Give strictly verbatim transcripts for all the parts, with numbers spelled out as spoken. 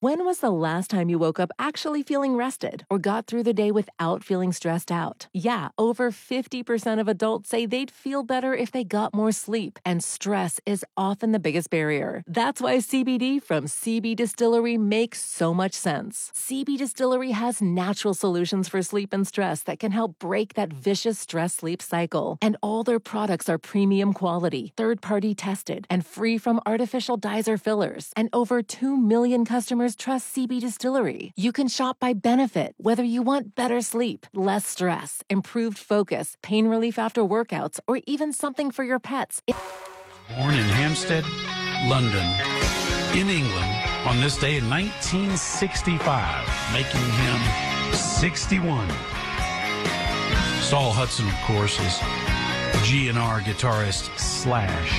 When was the last time you woke up actually feeling rested or got through the day without feeling stressed out? Yeah, over fifty percent of adults say they'd feel better if they got more sleep, and stress is often the biggest barrier. That's why C B D from C B Distillery makes so much sense. C B Distillery has natural solutions for sleep and stress that can help break that vicious stress-sleep cycle. And all their products are premium quality, third-party tested, and free from artificial dyes or fillers. And over two million customers trust C B Distillery. You can shop by benefit, whether you want better sleep, less stress, improved focus, pain relief after workouts, or even something for your pets. Born in Hampstead, London, in England, on this day in nineteen sixty-five, making him sixty-one. Saul Hudson, of course, is G N R guitarist Slash.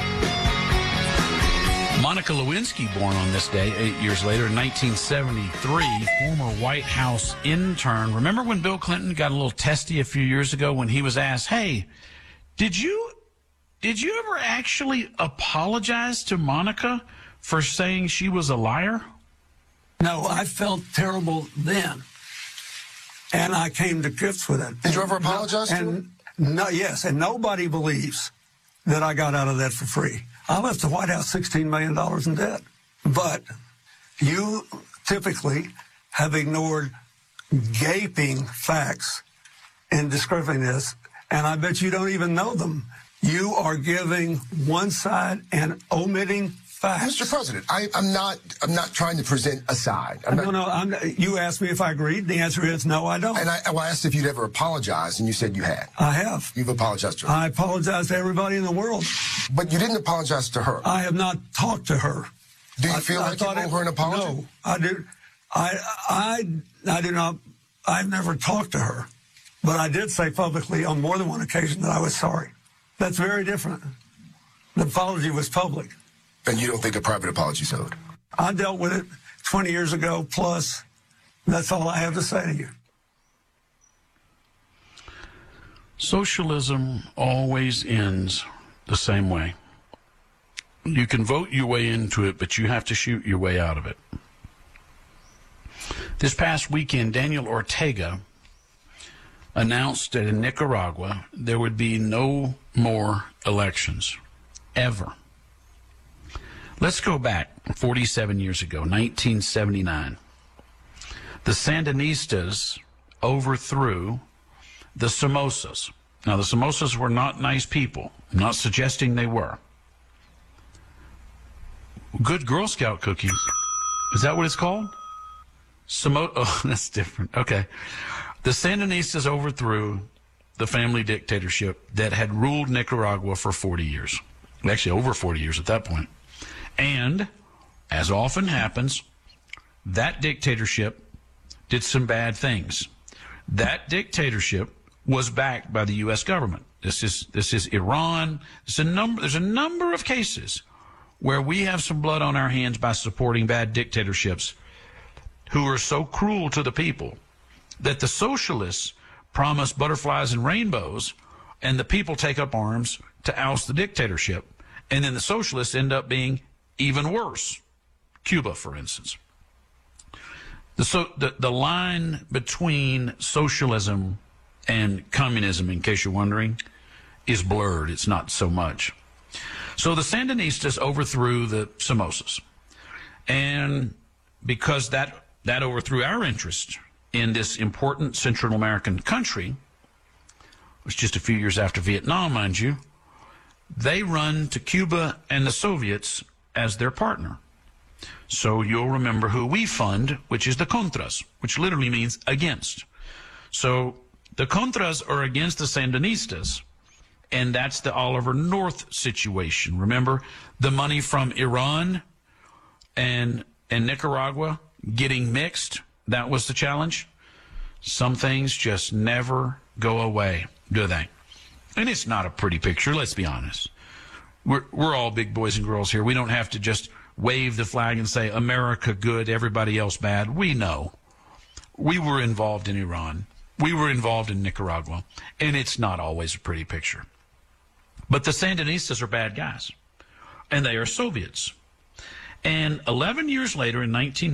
Monica Lewinsky, born on this day eight years later in nineteen seventy-three, former White House intern. Remember when Bill Clinton got a little testy a few years ago when he was asked, hey, did you did you ever actually apologize to Monica for saying she was a liar? No, I felt terrible then, and I came to grips with it. Did you ever apologize to and, him? No, yes, and nobody believes that I got out of that for free. I left the White House sixteen million dollars in debt. But you typically have ignored gaping facts in describing this, and I bet you don't even know them. You are giving one side and omitting facts. Mister President, I, I'm not I'm not trying to present a side. I'm no, not, no, I'm, you asked me if I agreed. The answer is no, I don't. And I, well, I asked if you'd ever apologized, and you said you had. I have. You've apologized to her. I apologize to everybody in the world. But you didn't apologize to her. I have not talked to her. Do you I, feel I like you owe it, her an apology? No, I do. I, I, I do not. I've never talked to her. But I did say publicly on more than one occasion that I was sorry. That's very different. The apology was public. And you don't think a private apology is owed? I dealt with it twenty years ago, plus. That's all I have to say to you. Socialism always ends the same way. You can vote your way into it, but you have to shoot your way out of it. This past weekend, Daniel Ortega announced that in Nicaragua there would be no more elections, ever. Let's go back forty-seven years ago, nineteen seventy-nine. The Sandinistas overthrew the Somozas. Now, the Somozas were not nice people. I'm not suggesting they were. Good Girl Scout cookies. Is that what it's called? Samo- oh, that's different. Okay. The Sandinistas overthrew the family dictatorship that had ruled Nicaragua for forty years. Actually, over forty years at that point. And, as often happens, that dictatorship did some bad things. That dictatorship was backed by the U S government. This is this is Iran. There's a number, there's a number of cases where we have some blood on our hands by supporting bad dictatorships who are so cruel to the people that the socialists promise butterflies and rainbows, and the people take up arms to oust the dictatorship. And then the socialists end up being even worse. Cuba, for instance. The, so, the, the line between socialism and communism, in case you're wondering, is blurred. It's not so much. So the Sandinistas overthrew the Somozas. And because that, that overthrew our interest in this important Central American country, it was just a few years after Vietnam, mind you, they run to Cuba and the Soviets as their partner. So you'll remember who we fund, which is the Contras, which literally means against. So the Contras are against the Sandinistas, and that's the Oliver North situation. Remember the money from Iran and, and Nicaragua getting mixed? That was the challenge. Some things just never go away, do they? And it's not a pretty picture, let's be honest. We're, we're all big boys and girls here. We don't have to just wave the flag and say, America good, everybody else bad. We know. We were involved in Iran. We were involved in Nicaragua. And it's not always a pretty picture. But the Sandinistas are bad guys. And they are Soviets. And eleven years later, in nineteen